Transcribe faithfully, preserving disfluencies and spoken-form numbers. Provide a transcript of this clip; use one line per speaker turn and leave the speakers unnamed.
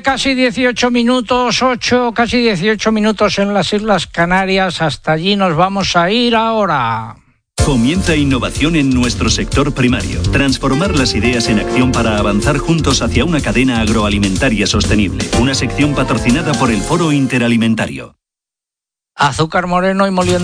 casi dieciocho minutos, ocho, casi dieciocho minutos en las Islas Canarias. Hasta allí nos vamos a ir ahora.
Comienza innovación en nuestro sector primario. Transformar las ideas en acción para avanzar juntos hacia una cadena agroalimentaria sostenible. Una sección patrocinada por el Foro Interalimentario.
Azúcar moreno y moliendo